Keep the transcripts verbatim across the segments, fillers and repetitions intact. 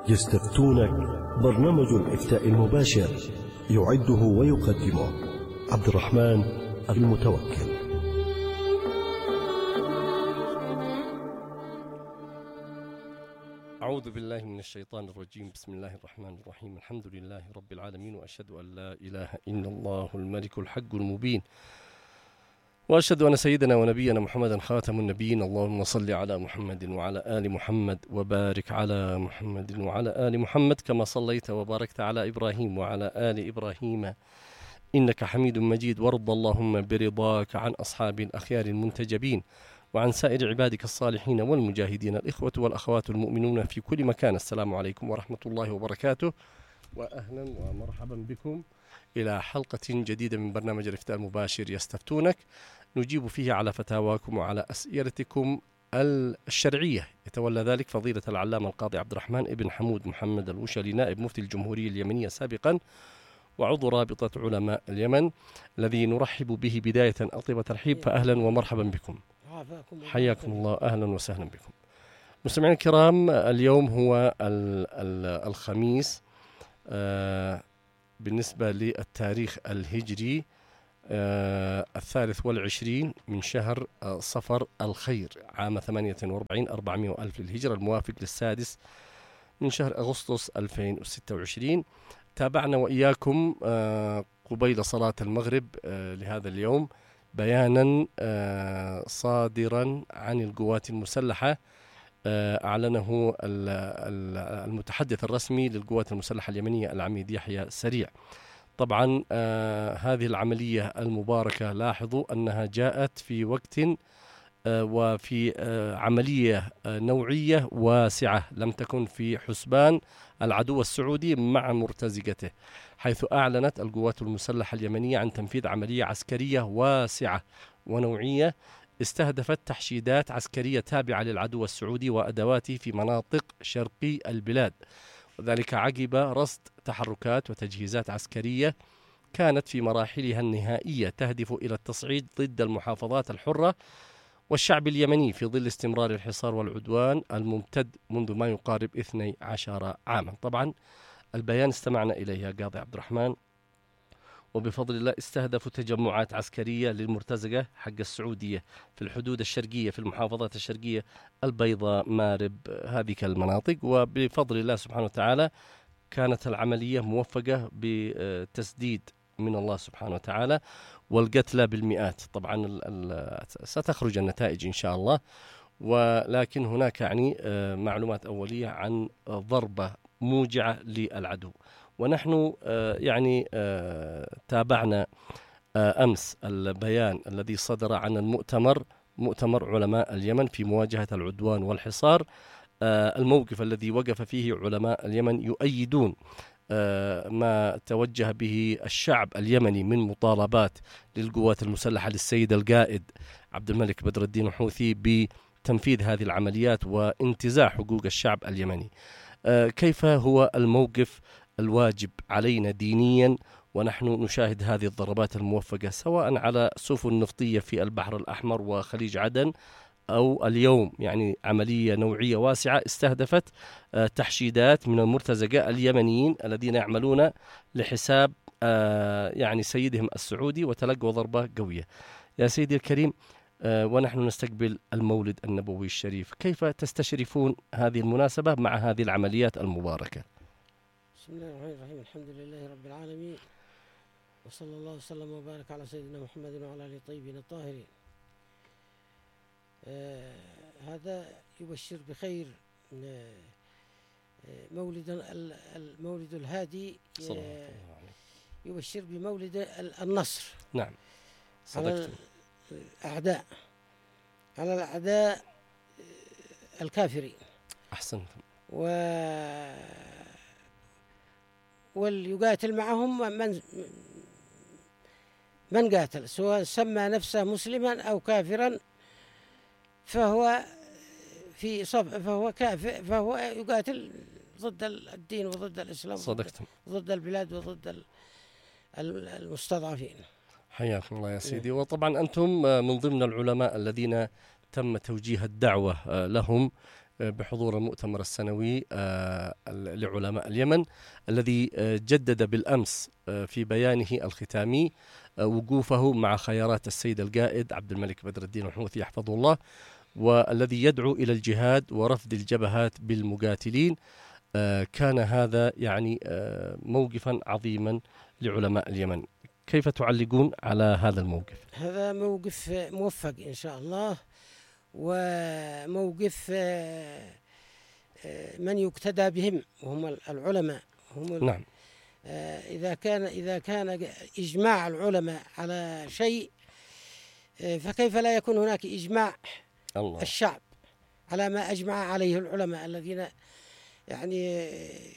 يستفتونك برنامج الإفتاء المباشر، يعده ويقدمه عبد الرحمن المتوكل. أعوذ بالله من الشيطان الرجيم. بسم الله الرحمن الرحيم. الحمد لله رب العالمين، وأشهد أن لا إله إلا الله الملك الحق المبين، وأشهد أن سيدنا ونبينا محمدا خاتم النبيين. اللهم صل على محمد وعلى آل محمد، وبارك على محمد وعلى آل محمد كما صليت وباركت على إبراهيم وعلى آل إبراهيم إنك حميد مجيد. وارض اللهم برضاك عن أصحاب الأخيار المنتجبين، وعن سائر عبادك الصالحين والمجاهدين، الإخوة والأخوات المؤمنون في كل مكان. السلام عليكم ورحمة الله وبركاته، وأهلا ومرحبا بكم إلى حلقة جديدة من برنامج الإفتاء المباشر يستفتونك، نجيب فيه على فتاواكم وعلى أسئلتكم الشرعية. يتولى ذلك فضيلة العلامة القاضي عبد الرحمن ابن حمود محمد الوشلي، نائب مفتي الجمهورية اليمنية سابقا وعضو رابطة علماء اليمن، الذي نرحب به بداية أطيب ترحيب. فأهلا ومرحبا بكم، حياكم الله، أهلا وسهلا بكم. مستمعين الكرام، اليوم هو ال ال الخميس آه بالنسبة للتاريخ الهجري آه الثالث والعشرين من شهر آه صفر الخير عام ثمانية وأربعين أربعمائة ألف للهجرة، الموافق للسادس من شهر أغسطس ألفين وستة وعشرين. تابعنا وإياكم آه قبيل صلاة المغرب آه لهذا اليوم بيانا آه صادرا عن القوات المسلحة، آه أعلنه المتحدث الرسمي للقوات المسلحة اليمنية العميد يحيى سريع. طبعا آه هذه العملية المباركة لاحظوا أنها جاءت في وقت آه وفي آه عملية آه نوعية واسعة لم تكن في حسبان العدو السعودي مع مرتزقته، حيث أعلنت القوات المسلحة اليمنية عن تنفيذ عملية عسكرية واسعة ونوعية استهدفت تحشيدات عسكرية تابعة للعدو السعودي وأدواته في مناطق شرقي البلاد، وذلك عقب رصد تحركات وتجهيزات عسكرية كانت في مراحلها النهائية تهدف إلى التصعيد ضد المحافظات الحرة والشعب اليمني في ظل استمرار الحصار والعدوان الممتد منذ ما يقارب اثني عشر عاما. طبعا البيان استمعنا إليه يا قاضي عبد الرحمن، وبفضل الله استهدفوا تجمعات عسكرية للمرتزقة حق السعودية في الحدود الشرقية، في المحافظات الشرقية، البيضاء، مارب، هذه المناطق، وبفضل الله سبحانه وتعالى كانت العملية موفقة بتسديد من الله سبحانه وتعالى، والقتلى بالمئات. طبعا ستخرج النتائج إن شاء الله، ولكن هناك يعني معلومات أولية عن ضربة موجعة للعدو. ونحن يعني تابعنا أمس البيان الذي صدر عن المؤتمر، مؤتمر علماء اليمن في مواجهة العدوان والحصار، الموقف الذي وقف فيه علماء اليمن يؤيدون ما توجه به الشعب اليمني من مطالبات للقوات المسلحة للسيد القائد عبد الملك بدر الدين الحوثي بتنفيذ هذه العمليات وانتزاع حقوق الشعب اليمني. كيف هو الموقف الواجب علينا دينيا ونحن نشاهد هذه الضربات الموفقة سواء على سفن نفطية في البحر الأحمر وخليج عدن، أو اليوم يعني عملية نوعية واسعة استهدفت تحشيدات من المرتزقة اليمنيين الذين يعملون لحساب يعني سيدهم السعودي وتلقوا ضربة قوية. يا سيدي الكريم، ونحن نستقبل المولد النبوي الشريف، كيف تستشرفون هذه المناسبة مع هذه العمليات المباركة؟ بسم الله الرحمن الرحيم. الحمد لله رب العالمين، وصلى الله وسلم وبارك على سيدنا محمد وعلى آله الطيبين الطاهرين. آه هذا يبشر بخير. آه مولد المولد الهادي آه يبشر بمولد النصر. نعم، على الأعداء، على الأعداء الكافرين. أحسنتم. و وليقاتل معهم من من قاتل، سواء سمى نفسه مسلما أو كافرا، فهو في صف فهو كافر، فهو يقاتل ضد الدين وضد الإسلام، صدقتم، ضد البلاد وضد المستضعفين. حياكم الله يا سيدي. وطبعا أنتم من ضمن العلماء الذين تم توجيه الدعوة لهم بحضور المؤتمر السنوي لعلماء اليمن الذي جدد بالأمس في بيانه الختامي وقوفه مع خيارات السيد القائد عبد الملك بدر الدين الحوثي يحفظه الله، والذي يدعو إلى الجهاد ورفض الجبهات بالمقاتلين. كان هذا يعني موقفا عظيما لعلماء اليمن. كيف تعلقون على هذا الموقف؟ هذا موقف موفق إن شاء الله، وموقف من يقتدى بهم وهم العلماء. هم نعم. إذا كان إذا كان إجماع العلماء على شيء، فكيف لا يكون هناك إجماع الله. الشعب على ما أجمع عليه العلماء الذين يعني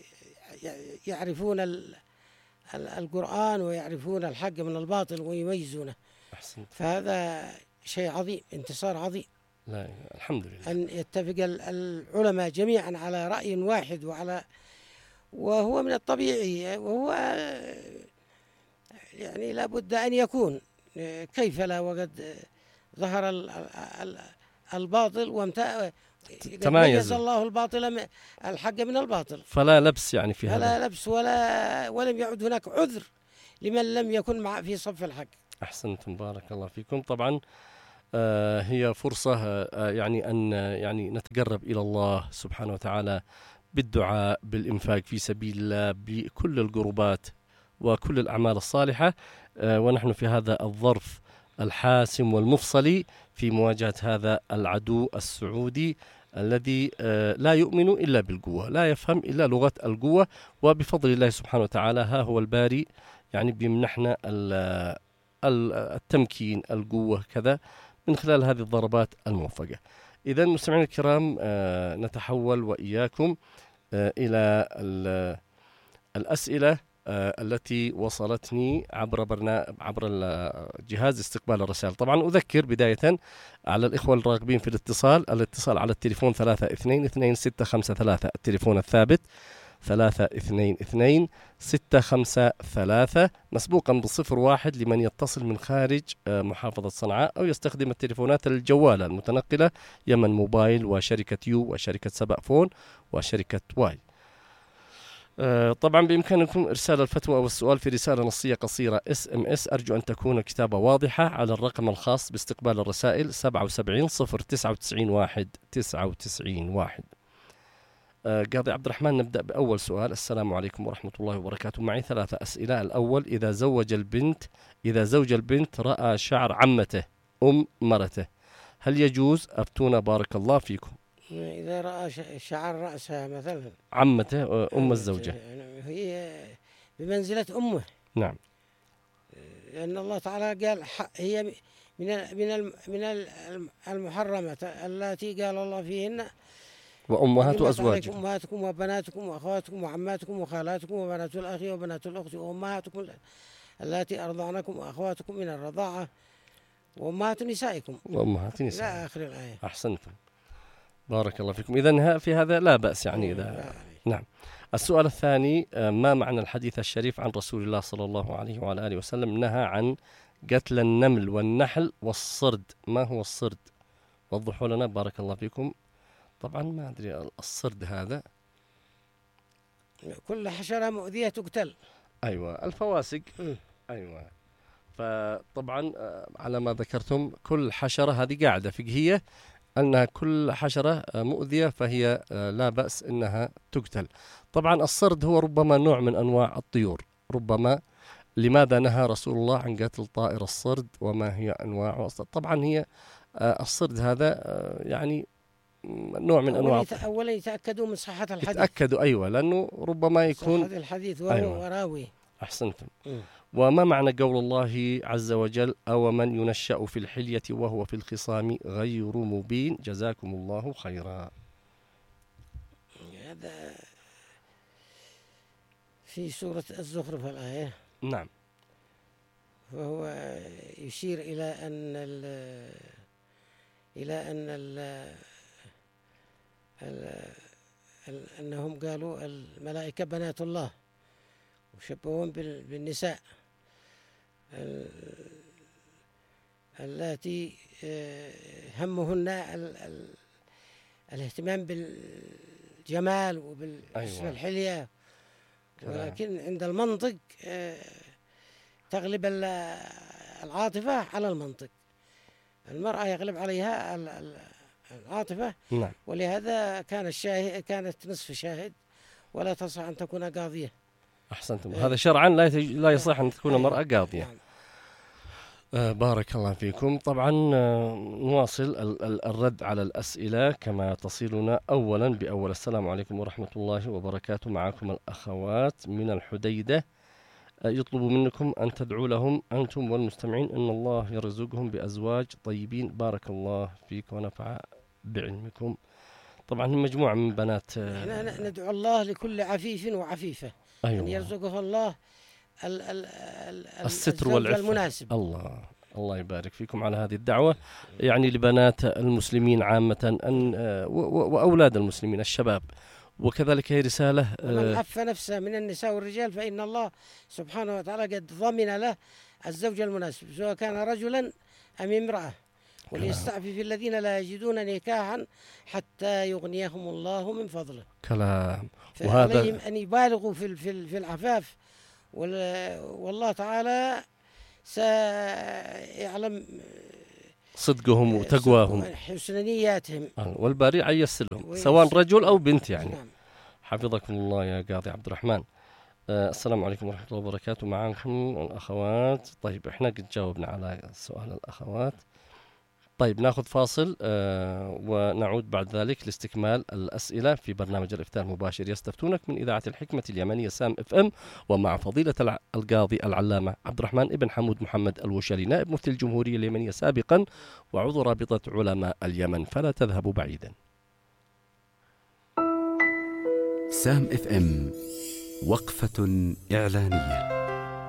يعرفون القرآن ويعرفون الحق من الباطل ويميزونه. أحسنت. فهذا شيء عظيم، انتصار عظيم. لا الحمد لله. أن يتفق العلماء جميعا على رأي واحد، وعلى وهو من الطبيعي، وهو يعني لابد أن يكون. كيف لا وقد ظهر الباطل وامتأ تميز الله الباطل الحق من الباطل، فلا لبس يعني في هذا، فلا لبس ولا ولم يعد هناك عذر لمن لم يكن مع في صف الحق. أحسنتم، بارك الله فيكم. طبعا آه هي فرصة آه يعني أن يعني نتقرب إلى الله سبحانه وتعالى بالدعاء، بالإنفاق في سبيل الله، بكل القربات وكل الأعمال الصالحة، آه ونحن في هذا الظرف الحاسم والمفصلي في مواجهة هذا العدو السعودي الذي لا يؤمن إلا بالقوة، لا يفهم إلا لغة القوة، وبفضل الله سبحانه وتعالى ها هو الباري يعني بيمنحنا التمكين، القوة كذا من خلال هذه الضربات الموفقة. إذا مستمعينا الكرام نتحول وإياكم إلى الأسئلة التي وصلتني عبر برنامج عبر جهاز استقبال الرسائل. طبعا أذكر بداية على الإخوة الراغبين في الاتصال، الاتصال على التليفون ثلاثة اثنين اثنين ستة خمسة ثلاثة، التليفون الثابت ثلاثة اثنين اثنين ستة خمسة ثلاثة، مسبوقا بصفر واحد لمن يتصل من خارج محافظة صنعاء أو يستخدم التليفونات الجوالة المتنقلة يمن موبايل وشركة يو وشركة سبأ فون وشركة واي. طبعا بإمكانكم إرسال الفتوى أو السؤال في رسالة نصية قصيرة اس ام اس، أرجو أن تكون الكتابة واضحة، على الرقم الخاص باستقبال الرسائل سبعة وسبعين صفر تسعة وتسعين واحد تسعة وتسعين واحد. قاضي عبد الرحمن، نبدأ بأول سؤال. السلام عليكم ورحمة الله وبركاته، معي ثلاثة أسئلة. الأول، إذا زوج البنت إذا زوج البنت رأى شعر عمته أم مرته، هل يجوز؟ أفتونا بارك الله فيكم. إذا رأى شعر رأسها مثلا عمته أم الزوجة، هي بمنزلة أمه. نعم، لأن الله تعالى قال هي من من من المحرمات التي قال الله فيهن وأمهات أزواجكم أمهاتكم وبناتكم وأخواتكم وعماتكم وخالاتكم وبنات الأخ وبنات الأخت وأمهاتكم التي أرضعنكم وأخواتكم من الرضاعة وأمهات نسائكم وأمهات نسائكم إلى آخر الآية. أحسنتم، بارك الله فيكم. إذن في هذا لا بأس يعني إذا نعم. السؤال الثاني، ما معنى الحديث الشريف عن رسول الله صلى الله عليه وعلى آله وسلم نهى عن قتل النمل والنحل والصرد؟ ما هو الصرد؟ وضحوا لنا بارك الله فيكم. طبعا ما أدري الصرد هذا، كل حشرة مؤذية تقتل. أيوة، الفواسق. م. أيوة، فطبعا على ما ذكرتم كل حشرة هذه قاعدة فقهية أنها كل حشرة مؤذية فهي لا بأس أنها تقتل. طبعا الصرد هو ربما نوع من أنواع الطيور، ربما. لماذا نهى رسول الله عن قتل طائر الصرد وما هي أنواعه؟ طبعا هي الصرد هذا يعني نوع من أنواع، أولا يتأكدوا من صحة الحديث، يتأكدوا أيوة، لأنه ربما يكون صحة الحديث وهو أيوة. راوي. أحسنتم. م. وما معنى قول الله عز وجل أو من ينشأ في الحلية وهو في الخصام غير مبين؟ جزاكم الله خيرا. هذا في سورة الزخرف الآية. نعم. وهو يشير إلى أن ال إلى أن ال ال أنهم قالوا الملائكة بنات الله وشبهون بالنساء اللاتي همهن الاهتمام بالجمال وبالحلية. أيوة. ولكن عند المنطق تغلب العاطفة على المنطق. المرأة يغلب عليها العاطفة. نعم. ولهذا كان الشاهد كانت نصف شاهد ولا تصح أن تكون قاضية. أحسنتم. هذا شرعا لا لا يصح أن تكون المرأة قاضية. نعم. آه بارك الله فيكم. طبعا آه نواصل الرد على الأسئلة كما تصلنا. أولا بأول السلام عليكم ورحمة الله وبركاته، معكم الأخوات من الحديدة، آه يطلب منكم أن تدعوا لهم أنتم والمستمعين أن الله يرزقهم بأزواج طيبين، بارك الله فيكم ونفع بعلمكم. طبعا مجموعة من بنات آه احنا ندعو الله لكل عفيف وعفيفة. أيوة. أن يرزقه الله ال ال ال الستر والعفة المناسب. الله الله يبارك فيكم على هذه الدعوة، يعني لبنات المسلمين عامة أن وأولاد المسلمين الشباب. وكذلك هي رسالة من عف نفسه من النساء والرجال فإن الله سبحانه وتعالى قد ضمن له الزوج المناسب سواء كان رجلا أم امرأة، وليستعفف الذين لا يجدون نكاحا حتى يغنيهم الله من فضله. كلام. وهذا أن يبالغوا في في العفاف، والله تعالى سيعلم صدقهم وتقواهم حسن نياتهم، والباري ييسر لهم سواء رجل أو بنت يعني. نعم. حفظكم الله يا قاضي عبد الرحمن. آه السلام عليكم ورحمة الله وبركاته، معكم الأخوات. طيب احنا قد جاوبنا على سؤال الأخوات. طيب ناخذ فاصل آه ونعود بعد ذلك لاستكمال الأسئلة في برنامج الإفتاء المباشر يستفتونك من إذاعة الحكمة اليمنية سام اف ام، ومع فضيلة القاضي العلامة عبد الرحمن ابن حمود محمد الوشري، نائب مفتي الجمهورية اليمنية سابقا وعضو رابطة علماء اليمن، فلا تذهبوا بعيدا. سام اف ام، وقفة إعلانية.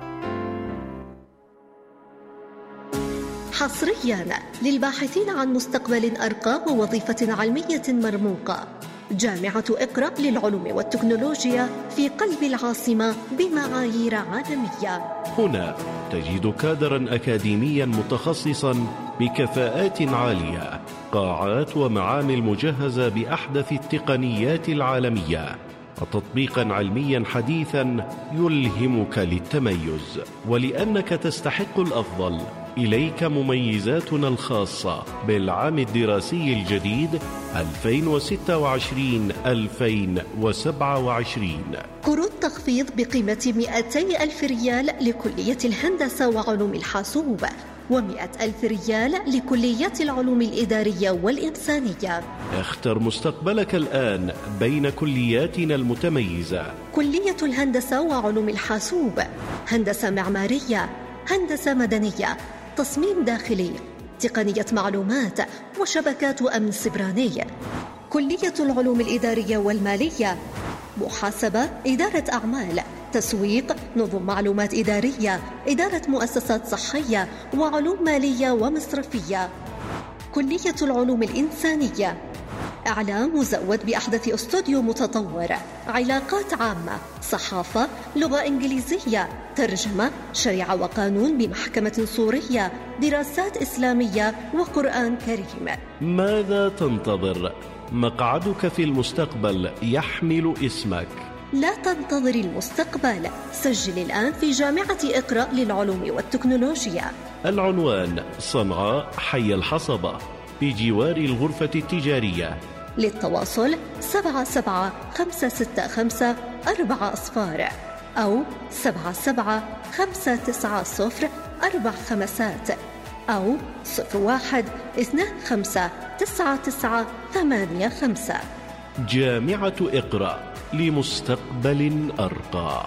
حصريا للباحثين عن مستقبل أرقى ووظيفة علمية مرموقة، جامعة اقرأ للعلوم والتكنولوجيا في قلب العاصمة بمعايير عالمية. هنا تجد كادرا أكاديميا متخصصا بكفاءات عالية، قاعات ومعامل مجهزة بأحدث التقنيات العالمية، وتطبيقا علميا حديثا يلهمك للتميز. ولأنك تستحق الأفضل، إليك مميزاتنا الخاصة بالعام الدراسي الجديد ألفين وستة وعشرين ألفين وسبعة وعشرين. قروض تخفيض بقيمة مئتي ألف ريال لكلية الهندسة وعلوم الحاسوب، ومئة ألف ريال لكلية العلوم الإدارية والإنسانية. اختر مستقبلك الآن بين كلياتنا المتميزة: كلية الهندسة وعلوم الحاسوب، هندسة معمارية، هندسة مدنية، تصميم داخلي، تقنية معلومات وشبكات أمن سبراني، كلية العلوم الإدارية والمالية، محاسبة، إدارة أعمال، تسويق، نظم معلومات إدارية، إدارة مؤسسات صحية، وعلوم مالية ومصرفية، كلية العلوم الإنسانية، إعلام مزود بأحدث استوديو متطور، علاقات عامة، صحافة، لغة إنجليزية، ترجمة، شريعة وقانون بمحكمة سورية، دراسات إسلامية وقرآن كريم. ماذا تنتظر؟ مقعدك في المستقبل يحمل اسمك. لا تنتظر المستقبل، سجل الآن في جامعة اقرأ للعلوم والتكنولوجيا. العنوان: صنعاء، حي الحصبة، بجوار الغرفة التجارية. للتواصل سبعة سبعة خمسة ستة خمسة أربعة أصفار أو سبعة سبعة خمسة تسعة صفر أربع خمسات أو صفر واحد اثنان خمسة تسعة تسعة ثمانية خمسة. جامعة اقرأ لمستقبل أرقى.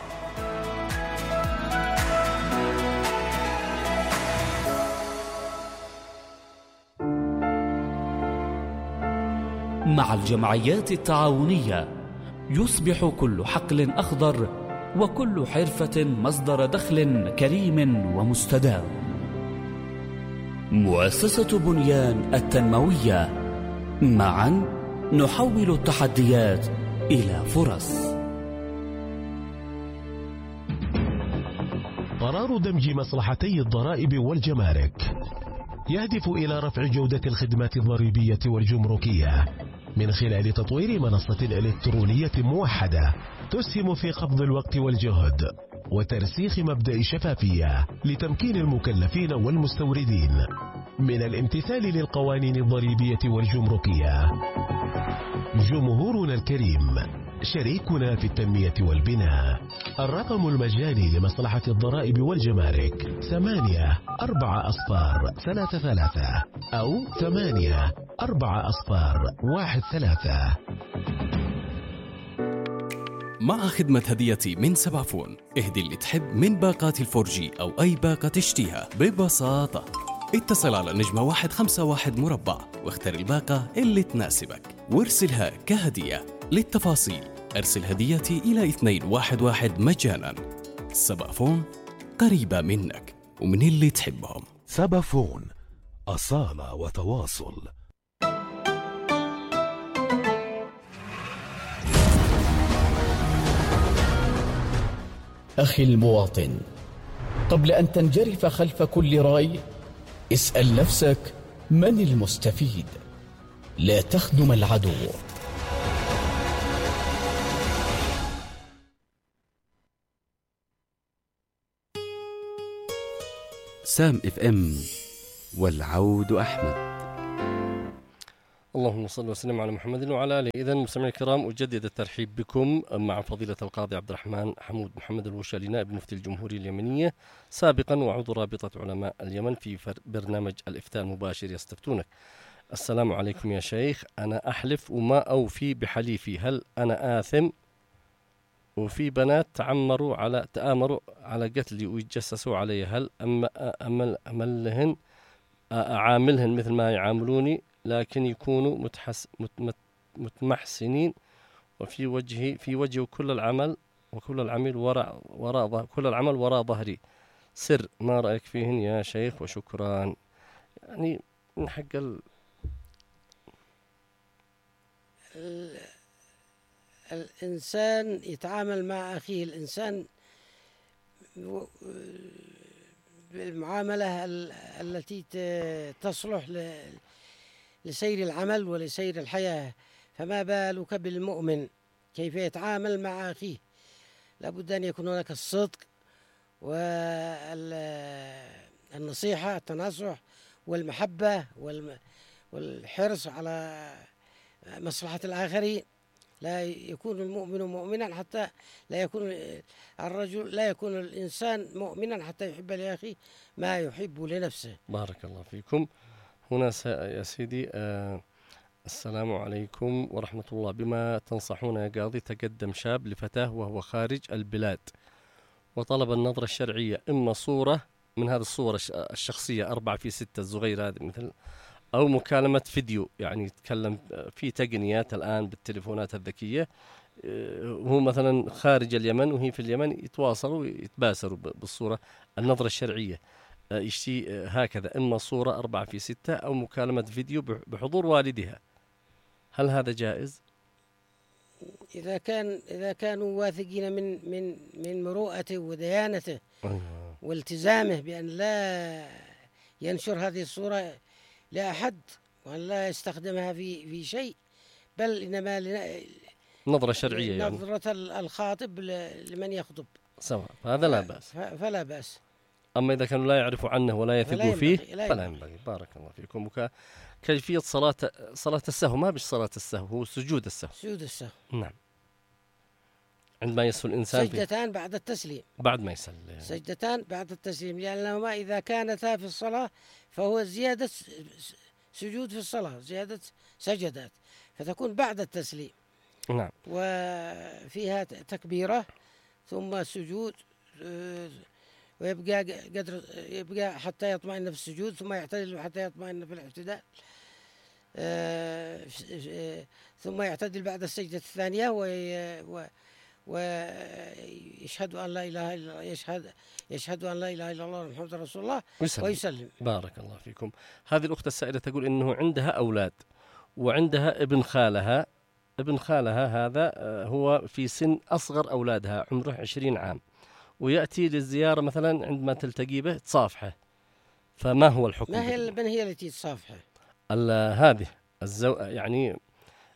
مع الجمعيات التعاونية يصبح كل حقل أخضر وكل حرفة مصدر دخل كريم ومستدام. مؤسسة بنيان التنموية، معا نحول التحديات إلى فرص. قرار دمج مصلحتي الضرائب والجمارك يهدف إلى رفع جودة الخدمات الضريبية والجمركية من خلال تطوير منصة إلكترونية موحدة تسهم في قبض الوقت والجهد وترسيخ مبدأ الشفافية لتمكين المكلفين والمستوردين من الامتثال للقوانين الضريبية والجمركية. جمهورنا الكريم، شريكنا في التنمية والبناء. الرقم المجاني لمصلحة الضرائب والجمارك ثمانية أربعة أصفار ثلاثة ثلاثة أو ثمانية أربعة أصفار واحد ثلاثة. مع خدمة هديتي من سبعفون، اهدي اللي تحب من باقات الفورجي أو أي باقة تشتيها ببساطة. اتصل على نجمة واحد خمسة واحد مربع واختر الباقة اللي تناسبك وارسلها كهدية. للتفاصيل ارسل هديتي إلى اثنين واحد واحد مجانا. سبعفون، قريبة منك ومن اللي تحبهم. سبعفون، أصالة وتواصل. أخي المواطن، قبل أن تنجرف خلف كل رأي اسأل نفسك من المستفيد. لا تخدم العدو. سام اف ام، والعود أحمد. اللهم صل وسلم على محمد وعلى آله. إذن مستمعينا الكرام، أجدد الترحيب بكم مع فضيلة القاضي عبد الرحمن حمود محمد الوشالي، نائب مفتي الجمهورية اليمنية سابقا وعضو رابطة علماء اليمن، في برنامج الإفتاء المباشر يستفتونك. السلام عليكم يا شيخ، أنا أحلف وما أوفي بحليفي، هل أنا آثم؟ وفي بنات تعمروا على تآمروا على قتلي ويتجسسوا علي، هل أم أمل أملهن أعاملهن مثل ما يعاملوني، لكن يكونوا متحس مت متمحسنين وفي وجهي في وجهي كل العمل وكل العمل وراء وراء كل العمل وراء ظهري، سر ما رأيك فيهن يا شيخ؟ وشكرا. يعني من حق ال... ال... الإنسان يتعامل مع أخيه الإنسان بالمعاملة التي تصلح لسير العمل ولسير الحياة، فما بالك بالمؤمن كيف يتعامل مع أخيه؟ لابد أن يكون هناك الصدق والنصيحة، التناصح والمحبة والحرص على مصلحة الآخرين. لا يكون المؤمن مؤمنا حتى لا يكون الرجل لا يكون الإنسان مؤمنا حتى يحب لأخيه ما يحب لنفسه. بارك الله فيكم. هنا يا سيدي، آه السلام عليكم ورحمة الله. بما تنصحون يا قاضي؟ تقدم شاب لفتاة وهو خارج البلاد وطلب النظرة الشرعية، إما صورة من هذه الصورة الشخصية أربعة في ستة الصغيرة هذه مثل، أو مكالمة فيديو، يعني يتكلم في تقنيات الآن بالتليفونات الذكية، وهو مثلا خارج اليمن وهي في اليمن، يتواصلوا ويتباسروا بالصورة. النظرة الشرعية يشتي هكذا، إما صورة أربعة في ستة أو مكالمة فيديو بحضور والدها، هل هذا جائز؟ إذا كان إذا كانوا واثقين من من من مروءته وديانته والتزامه بأن لا ينشر هذه الصورة لأحد وأن لا يستخدمها في في شيء، بل إنما نظرة شرعية، يعني نظرة الخاطب لمن يخطب سواء، هذا لا بأس، فلا بأس. أما إذا كانوا لا يعرفوا عنه ولا يثقوا فيه فلا ينبغي. بارك الله فيكم. وك... كيفية صلاة صلاة السهو، ما بش صلاة السهو، هو سجود السهو. سجود السهو، نعم، عندما يسهو الإنسان سجدتان بعد التسليم، بعد ما يسلم سجدتان بعد التسليم، لأنهما إذا كانتا في الصلاة فهو زيادة سجود في الصلاة، زيادة سجدات، فتكون بعد التسليم. نعم، وفيها تكبيرة ثم سجود، ويبقى قدر يبقى حتى يطمئن في السجود، ثم يعتدل حتى يطمئن في الاعتدال، ثم يعتدل بعد السجدة الثانية ويشهد أن لا إله إلا الله، يشهد يشهد أن لا إله إلا الله محمد رسول الله ويسلم. ويسلم. بارك الله فيكم. هذه الأخت السائلة تقول إنه عندها أولاد وعندها ابن خالها، ابن خالها هذا هو في سن أصغر أولادها، عمره عشرين عام، ويأتي للزيارة مثلا عندما تلتقي به تصافحه، فما هو الحكم؟ ما هي من هي التي تصافحه؟ هذه الزو... يعني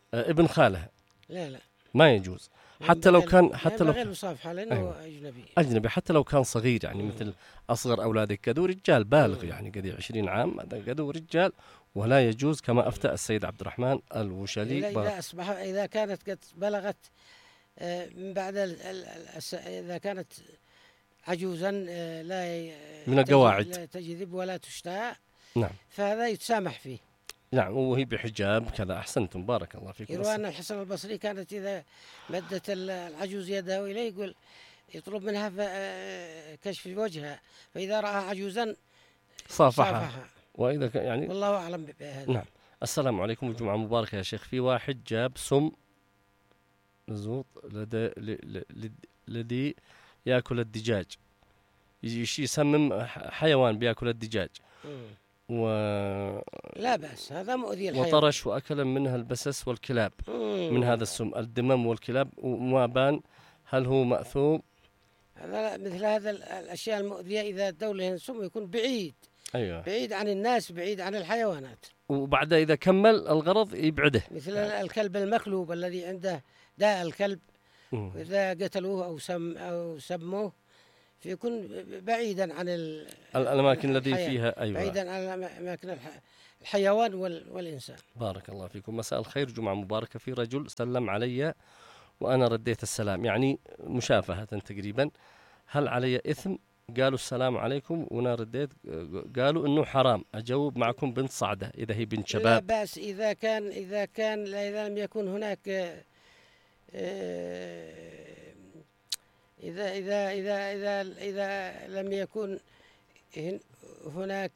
آه ابن خالها لا لا ما يجوز، حتى لو كان حتى لو غير مصافحة لأنه أيوة. أجنبي أجنبي حتى لو كان صغير يعني مم. مثل أصغر أولادك قدو رجال بالغ مم. يعني قد عشرين عام هذا قدو رجال، ولا يجوز كما أفتى السيد عبد الرحمن الوشلي. إذا, إذا أصبح إذا كانت قد بلغت من بعد إذا كانت عجوزا لا من القواعد لا تجذب ولا تشتهى، نعم، فهذا يتسامح فيه. نعم، وهي بحجاب كذا. أحسنتم بارك الله فيكم. يروى أن الحسن البصري كانت إذا مدت العجوز يده إليه يقول يطلب منها كشف وجهها، فإذا رأى عجوزا صافحها، وإذا كان يعني والله أعلم بهذا. نعم. السلام عليكم وجمعة مباركة يا شيخ. في واحد جاب سم مزوط لدى لدي يأكل الدجاج، يجي يسمم حيوان بيأكل الدجاج و... لا بأس، هذا مؤذي الحيوان. وطرش وأكل منها البسس والكلاب مم. من هذا السم الدمم والكلاب وما بان، هل هو مأثوم؟ هذا مثل هذا الأشياء المؤذية إذا دولة سم يكون بعيد، أيوة. بعيد عن الناس، بعيد عن الحيوانات، وبعد إذا كمل الغرض يبعده، مثل يعني. الكلب المكلوب الذي عنده داء الكلب مم. إذا قتلوه أو سم أو سموه فيكون بعيدا عن الأماكن التي فيها، أيوة. بعيدا عن أماكن الحيوان والإنسان. بارك الله فيكم. مساء الخير، جمعة مباركة. في رجل سلم علي وأنا رديت السلام، يعني مشافهة تقريبا، هل علي إثم؟ قالوا السلام عليكم وأنا رديت، قالوا إنه حرام أجاوب معكم بنت صعدة إذا هي بنت شباب. لا بأس إذا كان إذا كان إذا لم يكن هناك إذا إذا إذا إذا إذا لم يكن هناك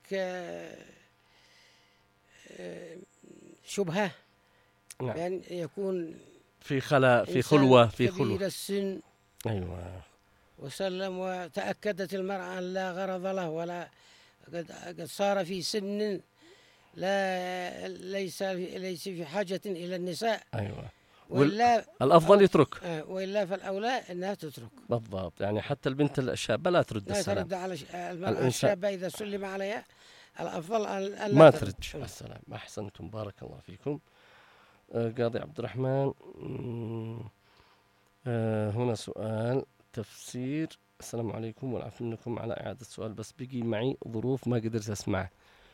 شبهة، نعم. يعني يكون في خلا في خلوة في خلوة كبير السن، أيوة، وسلم وتأكدت المرأة أن لا غرض له ولا قد قد صار في سن لا ليس ليس في حاجة إلى النساء، أيوة، وإلا الأفضل يترك، وإلا فالأولى أنها تترك. بالضبط، يعني حتى البنت الشابة لا ترد لا السلام، ترد على المرأة الشابة إذا سلم عليها الأفضل أن ما ترد السلام. أحسنتم بارك الله فيكم. قاضي عبد الرحمن، آه هنا سؤال تفسير. السلام عليكم والعفو منكم على إعادة السؤال، بس بقي معي ظروف ما قدرت أسمعه.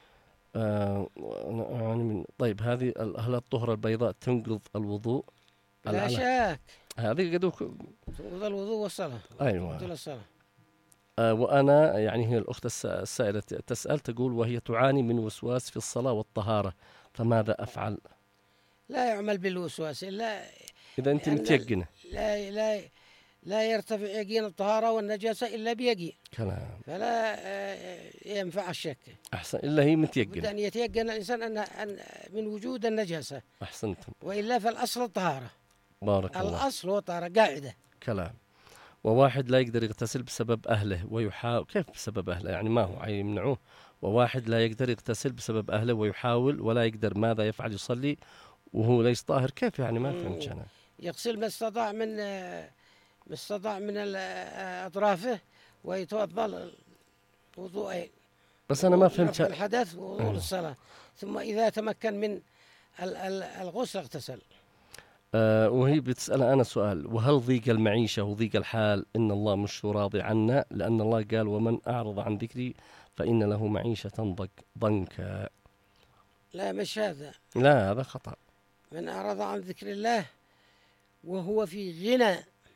آه يعني من طيب هذه هل الطهرة البيضاء تنقض الوضوء؟ لا شك، هذه قدو تنقض الوضوء والصلاة. أيوة. الصلاة. آه وأنا يعني هي الأخت السائلة تسأل تقول وهي تعاني من وسواس في الصلاة والطهارة، فماذا أفعل؟ لا يعمل بالوسواس إلا إذا أنت متيقنة. لا لا لا يرتفع يقين الطهارة والنجاسة إلا بيقين. كلام. فلا ينفع الشك. أحسن، إلا هي متيقنة. بد أن يتيقن الإنسان أن من وجود النجاسة. أحسنتم. وإلا فالأصل الطهارة. بارك الله. الأصل هو الطهارة قاعدة. كلام. وواحد لا يقدر يغتسل بسبب أهله ويحاول، كيف بسبب أهله يعني ما هو يمنعوه؟ وواحد لا يقدر يغتسل بسبب أهله ويحاول ولا يقدر، ماذا يفعل؟ يصلي وهو ليس طاهر، كيف يعني؟ ما فهمت أنا. يغسل ما استطاع من ما استطاع من أطرافه ويتوضأ وضوءين. بس أنا ما فهمت الحدث ووضوء الصلاة، ثم إذا تمكن من الغسل اغتسل. آه وهي بتسأل أنا سؤال، وهل ضيق المعيشة وضيق الحال إن الله مش راضي عنا؟ لأن الله قال ومن أعرض عن ذكري فإن له معيشة ضنك ضنكا. لا مش هذا، لا هذا خطأ. من أعرض عن ذكر الله وهو في غنى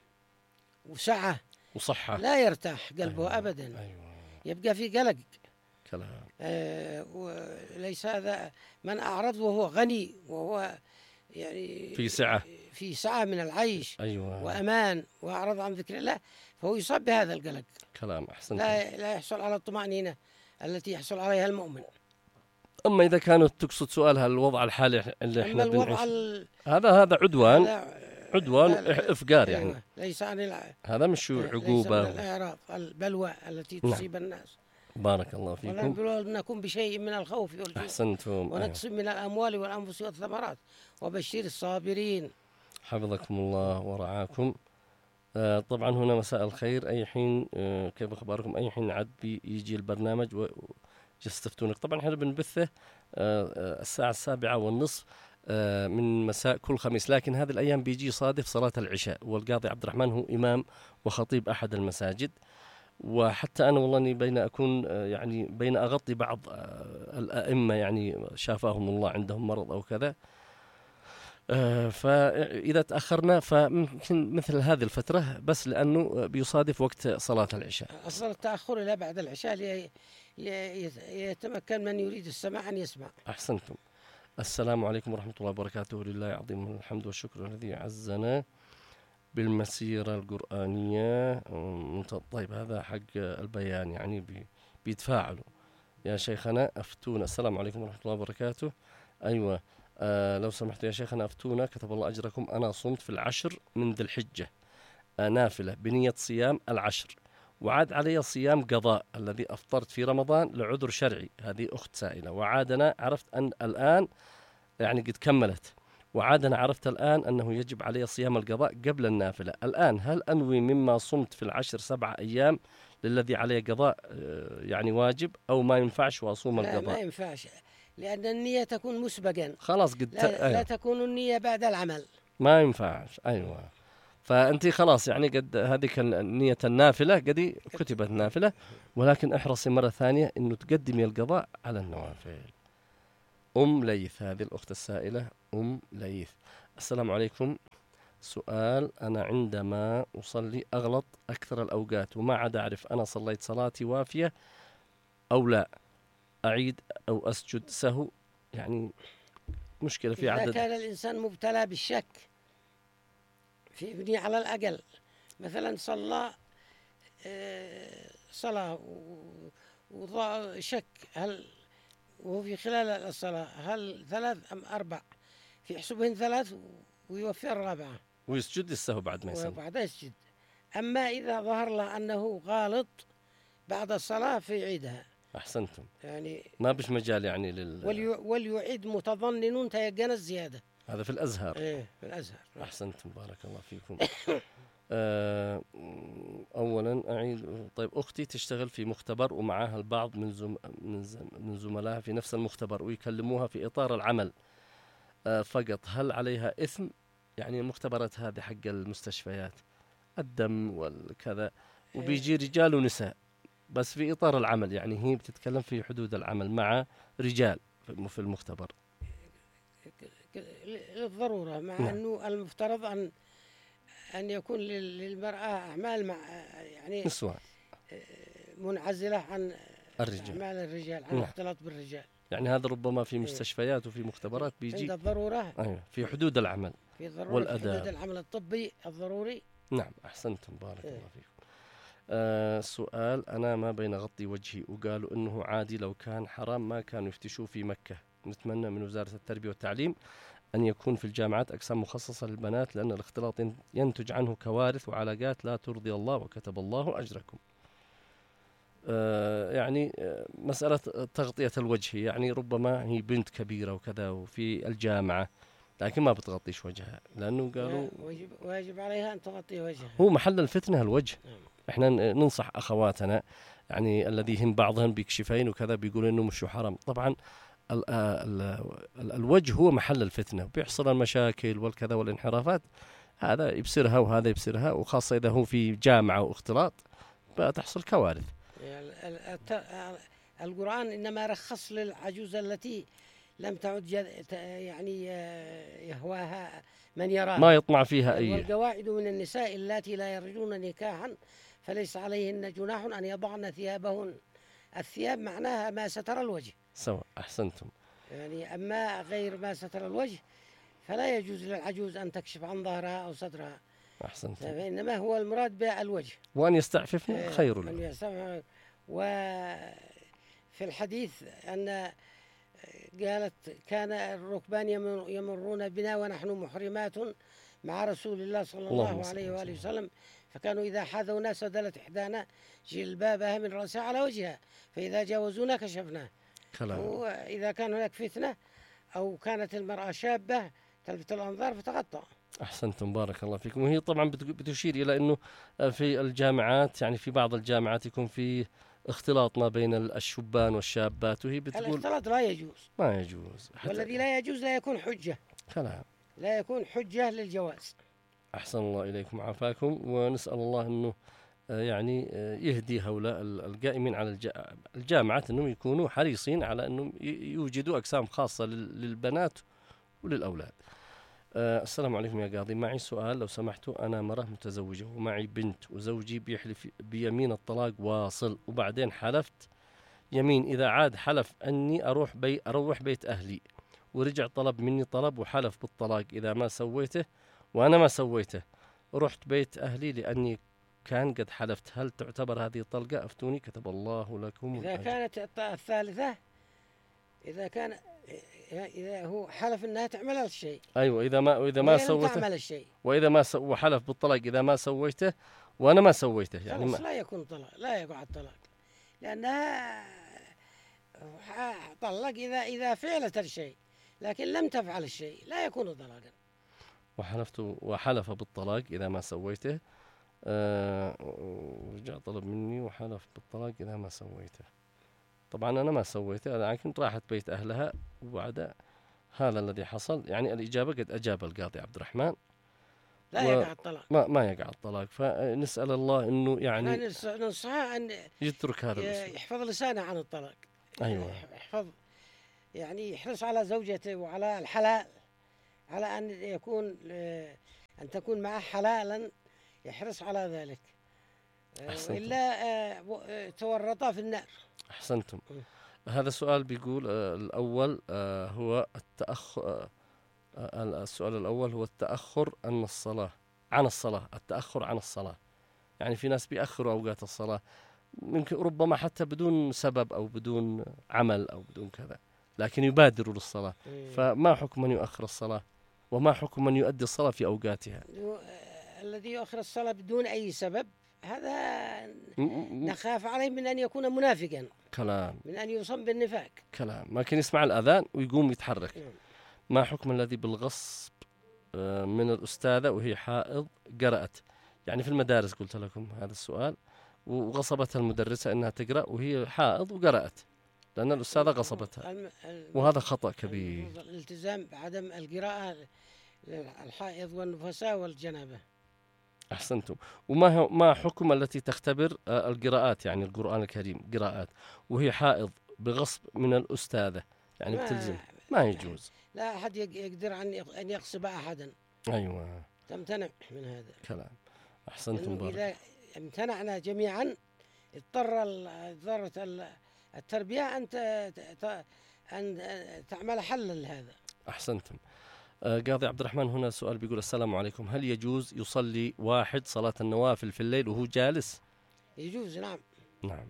وسعة وصحة لا يرتاح قلبه. أيوة. أبدا. أيوة. يبقى في قلق. كلام. آه وليس هذا من أعرض وهو غني وهو يعني في سعة في سعة من العيش. أيوة. وأمان، وأعرض عن ذكر الله فهو يصاب بهذا القلق. كلام. أحسنت. لا لا يحصل على الطمأنينة التي يحصل عليها المؤمن. أما إذا كانت تقصد سؤالها الوضع الحالي اللي احنا الوضع ال... هذا هذا عدوان هذا عدوان إفقار يعني. أيوة. ليس عن الع... هذا مش عقوبة، ليس من الإعراض، البلوى التي تصيب نعم. الناس. بارك الله فيكم. ونبلونكم بشيء من الخوف والجوع. أحسنتم. ونقص أيوة. من الأموال والأنفس والثمرات وبشر الصابرين. حفظكم الله ورعاكم. آه طبعا هنا مساء الخير، أي حين آه كيف أخباركم؟ أي حين عاد بيجي البرنامج ويستفتونك؟ طبعا احنا بنبثه آه الساعة السابعة والنصف من مساء كل خميس، لكن هذه الأيام بيجي صادف صلاة العشاء، والقاضي عبد الرحمن هو إمام وخطيب أحد المساجد، وحتى أنا والله أني بين أكون يعني بين أغطي بعض الأئمة يعني شافاهم الله عندهم مرض أو كذا، فإذا تأخرنا فممكن مثل هذه الفترة، بس لأنه بيصادف وقت صلاة العشاء. أصلا التأخر إلى بعد العشاء يتمكن من يريد السماع أن يسمع. أحسنتم. السلام عليكم ورحمة الله وبركاته. لله عظيم الحمد والشكر الذي عزنا بالمسيرة القرآنية. طيب هذا حق البيان يعني بي بيتفاعلوا. يا شيخنا أفتونا. السلام عليكم ورحمة الله وبركاته. أيوة آه لو سمحت يا شيخنا أفتونا، كتب الله أجركم. أنا صمت في العشر من ذي الحجة آه نافلة بنية صيام العشر، وعاد علي صيام قضاء الذي أفطرت في رمضان لعذر شرعي. هذه أخت سائلة. وعادنا عرفت أن الآن يعني قد كملت، وعادنا عرفت الآن أنه يجب علي صيام القضاء قبل النافلة. الآن هل أنوي مما صمت في العشر سبعة أيام للذي عليه قضاء يعني واجب، أو ما ينفعش وأصوم لا القضاء؟ ما ينفعش، لأن النية تكون مسبقا. خلاص قد لا, أيوة. لا تكون النية بعد العمل. ما ينفعش. أيوة. فأنت خلاص يعني قد هذه نية النافلة قد كتبت نافلة، ولكن احرصي مرة ثانية أنه تقدمي القضاء على النوافل. أم ليث، هذه الأخت السائلة أم ليث. السلام عليكم. سؤال: أنا عندما أصلي أغلط أكثر الأوقات، وما عاد أعرف أنا صليت صلاتي وافية أو لا، أعيد أو أسجد سهو، يعني مشكلة في عدد. إذا كان الإنسان مبتلى بالشك في ابني على الأقل، مثلا صلى صلاة وشك هل وهو في خلال الصلاة هل ثلاث أم أربع، في حسبهن ثلاث ويوفي الرابعة ويسجد السهو بعد ما يسلم. وبعد يسجد. أما إذا ظهر له أنه غالط بعد الصلاة فيعيدها. أحسنتم. يعني ما بش مجال يعني لل ولي وليعيد متظنن تيقن الزيادة. هذا في الأزهر. إيه في الأزهر. أحسنتم بارك الله فيكم. آه أولا أعيد. طيب أختي تشتغل في مختبر ومعها البعض من زم من, زم من زملائها في نفس المختبر، ويكلموها في إطار العمل آه فقط. هل عليها إثم؟ يعني المختبرات هذه حق المستشفيات الدم والكذا، وبيجي رجال ونساء بس في إطار العمل، يعني هي بتتكلم في حدود العمل مع رجال في المختبر للضرورة، مع نعم. أنه المفترض أن أن يكون للمرأة أعمال مع يعني نسوان منعزلة عن الرجال. أعمال الرجال، عن الاختلاط نعم. بالرجال. يعني هذا ربما في مستشفيات وفي مختبرات بيجي عند الضرورة. أيوة في حدود العمل في ضرورة والأداء. في حدود العمل الطبي الضروري. نعم أحسنتم بارك الله فيكم. آه سؤال: أنا ما بين غطي وجهي، وقالوا إنه عادي لو كان حرام ما كانوا يفتشوه في مكة. نتمنى من وزارة التربية والتعليم أن يكون في الجامعات أقسام مخصصة للبنات، لأن الاختلاط ينتج عنه كوارث وعلاقات لا ترضي الله، وكتب الله أجركم. آه يعني آه مسألة تغطية الوجه، يعني ربما هي بنت كبيرة وكذا وفي الجامعة لكن ما بتغطيش وجهها، لأنه قالوا واجب, واجب عليها أن تغطي وجهها. هو محل الفتنة الوجه. احنا ننصح أخواتنا يعني الذي هم بعضهم بيكشفين وكذا بيقولوا إنه مش حرام. طبعا ال ال ال الوجه هو محل الفتنة، وبيحصل المشاكل والكذا والانحرافات، هذا يبصرها وهذا يبصرها، وخاصة إذا هو في جامعة واختلاط بتحصل كوارث. القرآن إنما رخص للعجوز التي لم تعد يعني يهواها من يراها، ما يطمع فيها أي. والقواعد من النساء اللاتي لا يرجون نكاحا فليس عليهن جناح أن يضعن ثيابهن. الثياب معناها ما ستر الوجه. سواء أحسنتم. يعني أما غير ما ستر الوجه فلا يجوز للعجوز أن تكشف عن ظهرها أو صدرها. أحسنتم. فإنما هو المراد بالوجه. وأن يستعففن خير له. وفي الحديث أن قالت كان الركبان يمرون بنا ونحن محرمات مع رسول الله صلى الله, الله عليه وآله وسلم، فكانوا إذا حاذونا سدلت إحدانا جلبابها من رأسها على وجهها، فإذا جاوزونا كشفناه. وإذا كان هناك فتنة أو كانت المرأة شابة تلفت الأنظار فتغطى. أحسنتم بارك الله فيكم. وهي طبعا بتشير إلى أنه في الجامعات، يعني في بعض الجامعات يكون في اختلاط ما بين الشبان والشابات، وهي بتقول الاختلاط لا يجوز. ما يجوز. والذي لا يجوز لا يكون حجة. كلام لا يكون حجة للجواز. أحسن الله إليكم عافاكم، ونسأل الله أنه يعني يهدي هؤلاء القائمين على الجامعات أنهم يكونوا حريصين على أنهم يوجدوا أقسام خاصة للبنات وللأولاد. السلام عليكم يا قاضي، معي سؤال لو سمحتوا. أنا مرة متزوجة ومعي بنت، وزوجي بيحلف بيمين الطلاق واصل، وبعدين حلفت يمين إذا عاد حلف أني أروح بي أروح بيت أهلي، ورجع طلب مني طلب وحلف بالطلاق إذا ما سويته، وأنا ما سويته، رحت بيت أهلي لأني كان قد حلفت. هل تعتبر هذه طلقة؟ أفتوني كتب الله لكم. إذا كانت الثالثة، إذا كان إذا هو حلف أنها تعمل الشيء، أيوة، إذا ما وإذا ما سويته تعمل الشيء، وإذا ما سو وحلف بالطلاق إذا ما سويته وأنا ما سويته، يعني ما لا يكون طلاق، لا يقع الطلاق، لأنها طلق إذا إذا فعلت الشيء، لكن لم تفعل الشيء لا يكون طلاقا. وحلفت وحلف بالطلاق إذا ما سويته، آه ورجع طلب مني وحلف بالطلاق إذا ما سويته. طبعا أنا ما سويته، أنا كنت راحت بيت أهلها، وبعد هذا الذي حصل. يعني الإجابة قد أجاب القاضي عبد الرحمن، لا يقع الطلاق، ما ما يقع الطلاق. فنسأل الله إنه يعني ننصحه أن يترك هذا، يحفظ لسانه عن الطلاق. أيوة، يحفظ، يعني يحرص على زوجته وعلى الحلال، على أن يكون أن تكون معه حلالا، يحرص على ذلك، إلا تورطا في النار. أحسنتم. هذا السؤال بيقول آه الأول آه هو التأخر، آه السؤال الأول هو التأخر عن الصلاة عن الصلاة التأخر عن الصلاة. يعني في ناس بيأخروا أوقات الصلاة، ممكن ربما حتى بدون سبب أو بدون عمل أو بدون كذا، لكن يبادروا للصلاة. فما حكم من يؤخر الصلاة، وما حكم من يؤدي الصلاة في أوقاتها؟ الذي يؤخر الصلاة بدون أي سبب، هذا نخاف عليه من أن يكون منافقا، كلام، من أن يصاب بالنفاق. كلام، ما كان يسمع الأذان ويقوم يتحرك. ما حكم الذي بالغصب من الأستاذة وهي حائض قرأت؟ يعني في المدارس قلت لكم هذا السؤال، وغصبتها المدرسة أنها تقرأ وهي حائض وقرأت، لأن الأستاذة غصبتها، وهذا خطأ كبير. الالتزام بعدم القراءة الحائض والنفساء والجنابة. أحسنتم. وما هو ما حكم التي تختبر القراءات، يعني القرآن الكريم قراءات وهي حائض بغصب من الأستاذة، يعني بتلزم؟ ما يجوز، لا أحد يقدر أن يغصب أحدا. أيوة، تمتنع من هذا كلام. أحسنتم بارك. إذا امتنعنا جميعا اضطر اضطرت التربية أن أن تعمل حلا لهذا. أحسنتم. قاضي عبد الرحمن، هنا سؤال بيقول السلام عليكم، هل يجوز يصلي واحد صلاة النوافل في الليل وهو جالس؟ يجوز، نعم. نعم،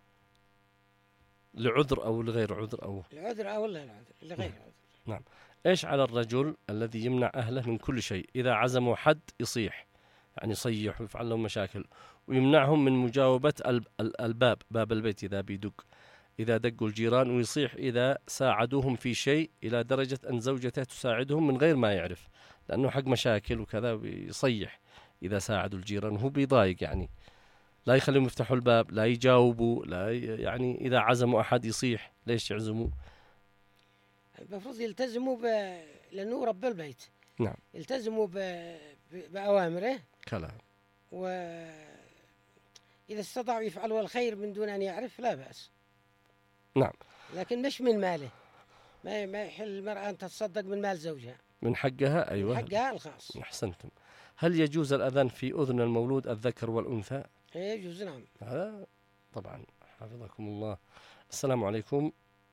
لعذر أو لغير عذر؟ أو لعذر أو لا لعذر، لغير عذر. نعم. إيش على الرجل الذي يمنع أهله من كل شيء؟ إذا عزموا حد يصيح، يعني يصيح ويفعل لهم مشاكل، ويمنعهم من مجاوبة الباب، باب البيت إذا بيدق، إذا دقوا الجيران، ويصيح إذا ساعدوهم في شيء، إلى درجة أن زوجته تساعدهم من غير ما يعرف، لأنه حق مشاكل وكذا، ويصيح إذا ساعدوا الجيران وهو بيضايق، يعني لا يخليهم يفتحوا الباب، لا يجاوبوا، لا ي... يعني إذا عزموا أحد يصيح. ليش يعزموا؟ المفروض يلتزموا ب... لأنه رب البيت. نعم، يلتزموا ب... ب... بأوامره. كلام. وإذا استطاعوا يفعلوا الخير من دون أن يعرف لا بأس. نعم، لكن مش من ماله، ما ما يحل المرأة أن تتصدق من مال زوجها، من حقها. أيوة، من حقها الخاص. أحسنتم. هل يجوز الأذان في أذن المولود الذكر والأنثى؟ يجوز، نعم. هذا طبعا، حفظكم الله. السلام عليكم.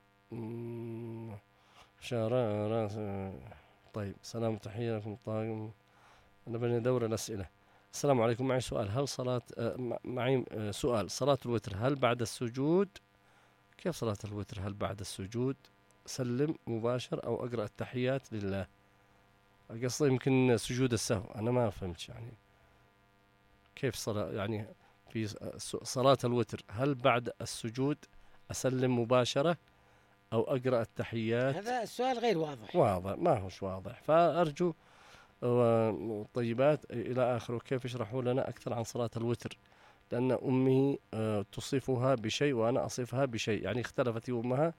شارع. طيب، سلام وتحية لكم. طاقم أنا بني دور الأسئلة. السلام عليكم، معي سؤال، هل صلاة معي سؤال صلاة الوتر هل بعد السجود؟ كيف صلاة الوتر هل بعد السجود سلم مباشر أو أقرأ التحيات لله؟ قصدي يمكن سجود السهو، أنا ما فهمت يعني كيف صلاة، يعني في صلاة الوتر هل بعد السجود أسلم مباشرة أو أقرأ التحيات؟ هذا السؤال غير واضح. واضح، ما هوش واضح، فأرجو طيبات إلى آخره كيف يشرحوا لنا أكثر عن صلاة الوتر، لأن أمي تصفها بشيء وأنا أصفها بشيء، يعني اختلفت أمها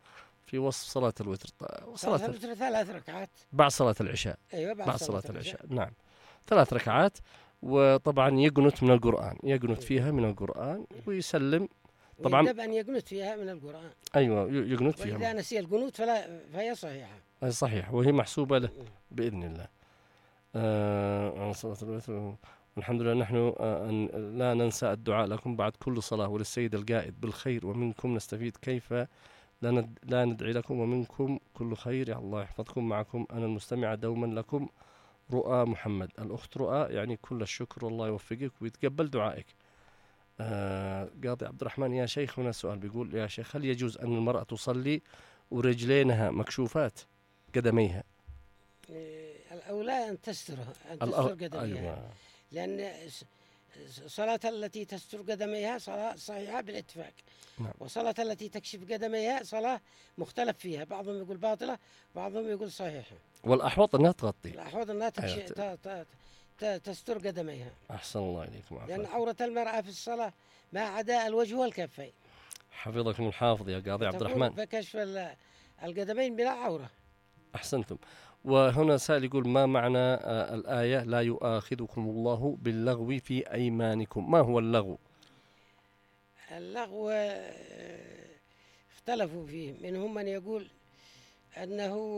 في وصف صلاة الوتر. صلاة الوتر ثلاث ركعات بعد صلاة العشاء. أيوة بعد, بعد صلاة, صلاة العشاء. العشاء نعم ثلاث ركعات، وطبعا يقنت من القرآن، يقنت فيها من القرآن ويسلم. طبعا يجب أن يقنت فيها من القرآن. أيوة يقنت فيها. وإذا نسي القنوت فلا فهي صحيحة. أي صحيح، وهي محسوبة له بإذن الله. آه صلاة الوتر. والحمد لله نحن آه لا ننسى الدعاء لكم بعد كل صلاة، وللسيد القائد بالخير، ومنكم نستفيد كيف لا لا ندعي لكم ومنكم كل خير. يا الله يحفظكم. معكم أنا المستمعة دوما لكم رؤى محمد. الأخت رؤى يعني كل الشكر، والله يوفقك ويتقبل دعائك. آه قاضي عبد الرحمن يا شيخ، هنا سؤال بيقول يا شيخ هل يجوز أن المرأة تصلي ورجلينها مكشوفات قدميها؟ الأولى أن تسترها، أن تستر قدميها. أيوة. لأن صلاة التي تستر قدميها صلاة صحيحة بالاتفاق. نعم. وصلاة التي تكشف قدميها صلاة مختلف فيها، بعضهم يقول باطلة بعضهم يقول صحيحة. والأحوط أنها تغطي. الأحوط أنها تكشف أيوة. تستر قدميها. أحسن الله إليكم. لأن عورة المرأة في الصلاة ما عدا الوجه والكفين. حفظكم الحافظ يا قاضي عبد الرحمن. بكشف القدمين بلا عورة. أحسنتم. وهنا سائل يقول ما معنى آه الآية لا يؤاخذكم الله باللغو في أيمانكم؟ ما هو اللغو؟ اللغو اختلفوا فيه، منهم من يقول أنه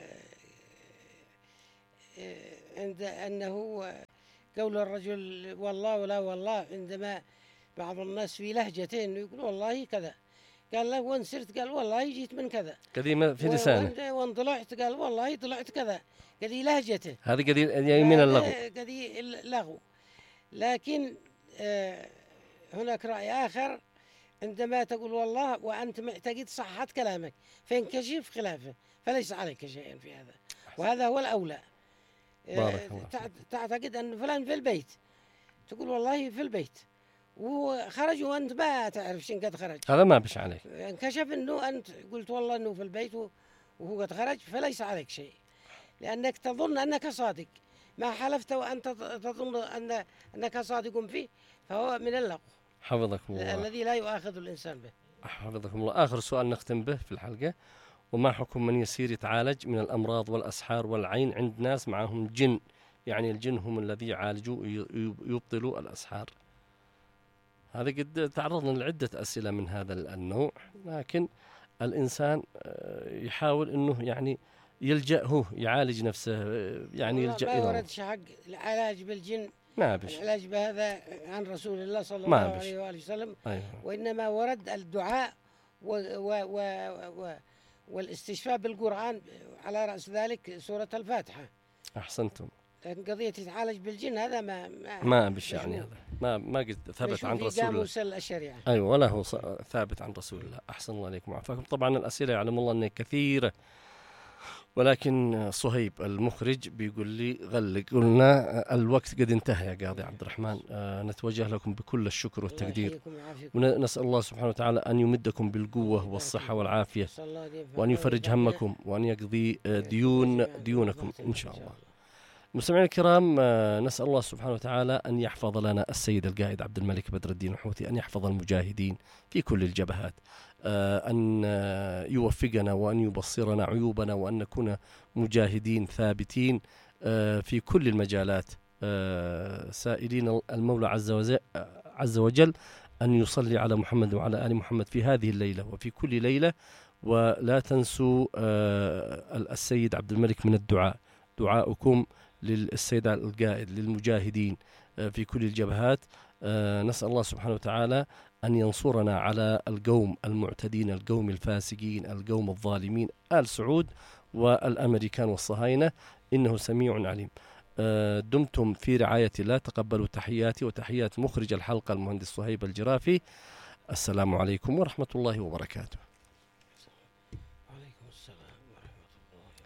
عند أنه قول الرجل والله ولا والله، عندما بعض الناس في لهجتين يقول والله كذا، قال له وين سرت؟ قال والله جيت من كذا. قديمة في لسانه. وين طلعت؟ قال والله طلعت كذا. قدي لهجته. هذه قدي من اللغو. قدي اللغو. لكن آه هناك رأي آخر، عندما تقول والله وأنت معتقد صحة كلامك فينكشف خلافه فليس عليك شيء في هذا، وهذا هو الأولى. آه تعتقد أن فلان في البيت، تقول والله في البيت، وخرج وأنت ما تعرف شن قد خرج، هذا ما بش عليك. انكشف أنه أنت قلت والله أنه في البيت وهو قد خرج فليس عليك شيء، لأنك تظن أنك صادق، ما حلفت وأنت تظن أن أنك صادق فيه فهو من اللغو. حفظكم الله. الذي لا يؤاخذ الإنسان به. حفظكم الله. آخر سؤال نختم به في الحلقة، وما حكم من يسير يتعالج من الأمراض والأسحار والعين عند ناس معهم جن؟ يعني الجن هم الذي يعالجوا يبطلوا الأسحار. هذا قد تعرضنا لعدة أسئلة من هذا النوع، لكن الإنسان يحاول أنه يعني يلجأ هو يعالج نفسه، يعني يلجأ إلى ما ورد حق العلاج بالجن، ما بش العلاج بهذا عن رسول الله صلى الله عليه وآله وسلم. أيوة. وإنما ورد الدعاء و و و و والاستشفاء بالقرآن، على رأس ذلك سورة الفاتحة. أحسنتم. لكن قضية تتعالج بالجن هذا ما ما, ما بش يعني هذا ما ما قد ثبت عن رسول الله الشريعة. أيوة ولا هو ثابت عن رسول الله. أحسن الله عليكم وعافاكم. طبعا الأسئلة يعلم الله أنها كثيرة، ولكن صهيب المخرج بيقول لي غلق، قلنا الوقت قد انتهى يا قاضي عبد الرحمن. آه نتوجه لكم بكل الشكر والتقدير، ونسأل الله سبحانه وتعالى أن يمدكم بالقوة والصحة والعافية، وأن يفرج همكم، وأن يقضي ديون ديونكم إن شاء الله. مستمعينا الكرام، نسأل الله سبحانه وتعالى أن يحفظ لنا السيد القائد عبد الملك بدر الدين الحوثي، أن يحفظ المجاهدين في كل الجبهات، أن يوفقنا وأن يبصرنا عيوبنا، وأن نكون مجاهدين ثابتين في كل المجالات، سائلين المولى عز وجل أن يصلي على محمد وعلى آل محمد في هذه الليلة وفي كل ليلة. ولا تنسوا السيد عبد الملك من الدعاء، دعاؤكم للسيد القائد للمجاهدين في كل الجبهات. نسأل الله سبحانه وتعالى أن ينصرنا على القوم المعتدين، القوم الفاسقين، القوم الظالمين، آل سعود والأمريكان والصهاينة، إنه سميع عليم. دمتم في رعاية الله. تقبلوا تحياتي وتحيات مخرج الحلقة المهندس صهيب الجرافي. السلام عليكم ورحمة الله وبركاته.